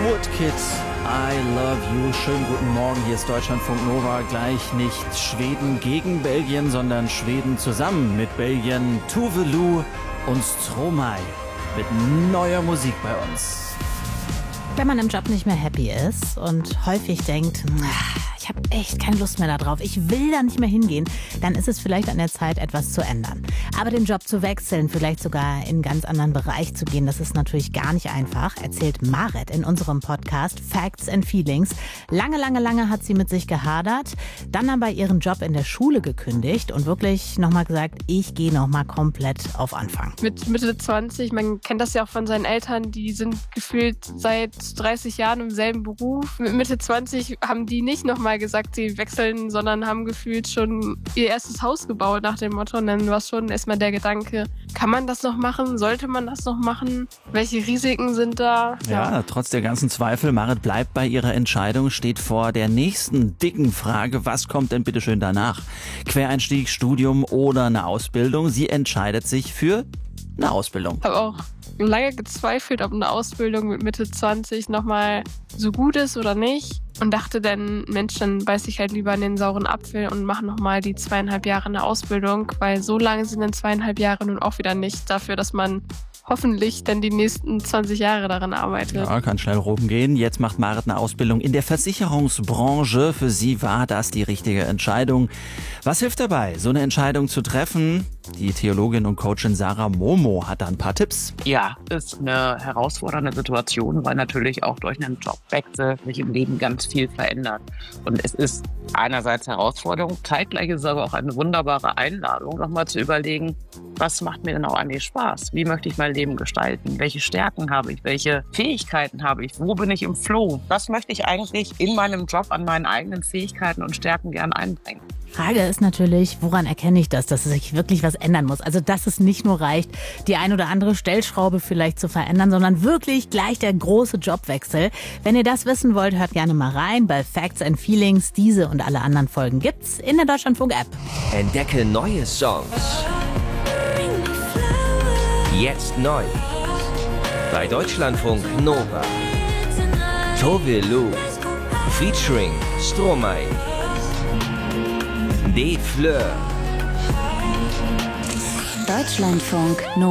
Woodkid, I love you. Schönen guten Morgen, hier ist Deutschlandfunk Nova. Gleich nicht Schweden gegen Belgien, sondern Schweden zusammen mit Belgien. Tuvalu und Stromae mit neuer Musik bei uns. Wenn man im Job nicht mehr happy ist und häufig denkt, ich habe echt keine Lust mehr darauf, ich will da nicht mehr hingehen, dann ist es vielleicht an der Zeit, etwas zu ändern. Aber den Job zu wechseln, vielleicht sogar in einen ganz anderen Bereich zu gehen, das ist natürlich gar nicht einfach, erzählt Maret in unserem Podcast Facts and Feelings. Lange hat sie mit sich gehadert, dann aber ihren Job in der Schule gekündigt und wirklich nochmal gesagt, ich gehe nochmal komplett auf Anfang. Mit Mitte 20, man kennt das ja auch von seinen Eltern, die sind gefühlt seit 30 Jahren im selben Beruf. Mit Mitte 20 haben die nicht nochmal gesagt, sie wechseln, sondern haben gefühlt schon ihr erstes Haus gebaut nach dem Motto. Und dann war schon erstmal der Gedanke, kann man das noch machen? Sollte man das noch machen? Welche Risiken sind da? Ja, trotz der ganzen Zweifel, Maret bleibt bei ihrer Entscheidung, steht vor der nächsten dicken Frage, was kommt denn bitte schön danach? Quereinstieg, Studium oder eine Ausbildung? Sie entscheidet sich für eine Ausbildung. Ich habe auch lange gezweifelt, ob eine Ausbildung mit Mitte 20 nochmal so gut ist oder nicht. Und dachte dann, Mensch, dann beiß ich halt lieber in den sauren Apfel und mache nochmal die 2,5 Jahre eine Ausbildung, weil so lange sind dann 2,5 Jahre nun auch wieder nicht dafür, dass man hoffentlich dann die nächsten 20 Jahre daran arbeitet. Ja, kann schnell rumgehen. Jetzt macht Maret eine Ausbildung in der Versicherungsbranche. Für sie war das die richtige Entscheidung. Was hilft dabei, so eine Entscheidung zu treffen? Die Theologin und Coachin Sarah Momo hat da ein paar Tipps. Ja, ist eine herausfordernde Situation, weil natürlich auch durch einen Jobwechsel sich im Leben ganz viel verändert. Und es ist einerseits Herausforderung, zeitgleich ist es aber auch eine wunderbare Einladung, nochmal zu überlegen, was macht mir denn auch eigentlich Spaß? Wie möchte ich mein Leben gestalten? Welche Stärken habe ich? Welche Fähigkeiten habe ich? Wo bin ich im Flow? Was möchte ich eigentlich in meinem Job an meinen eigenen Fähigkeiten und Stärken gern einbringen? Frage ist natürlich, woran erkenne ich das, dass sich wirklich was ändern muss? Also, dass es nicht nur reicht, die ein oder andere Stellschraube vielleicht zu verändern, sondern wirklich gleich der große Jobwechsel. Wenn ihr das wissen wollt, hört gerne mal rein bei Facts and Feelings. Diese und alle anderen Folgen gibt's in der Deutschlandfunk-App. Entdecke neue Songs. Jetzt neu. Bei Deutschlandfunk Nova. Tuvalu. Featuring Stromae. Des Fleurs. Deutschlandfunk Nova.